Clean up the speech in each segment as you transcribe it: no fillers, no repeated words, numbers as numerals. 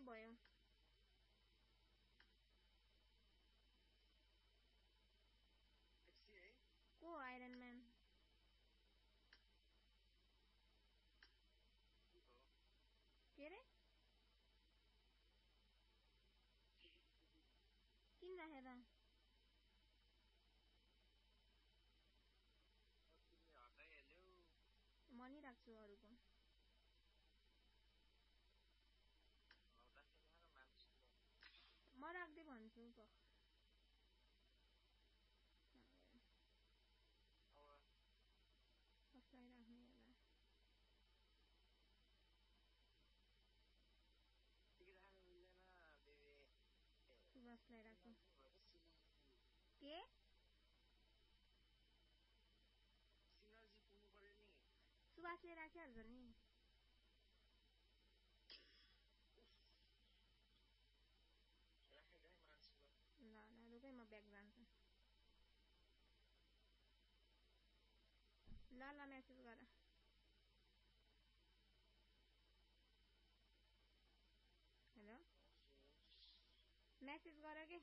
भयो को iron man के रे किन राखेर मनी राख्छु अरुको म राख्दै भन्छु त कसलाई राख्ने होला सुभाषलाई राख्छु के सुभाषले राखिहाल्छ नि ल रुकै म ब्याग जान्छु ल मेसेज गर हेलो मेसेज गर के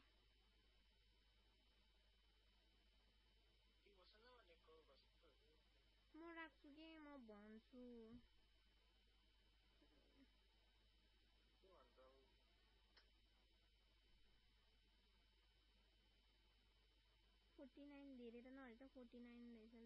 म राख्छु के म भन्छु 49 धेरै त नभए त 49 रहेछ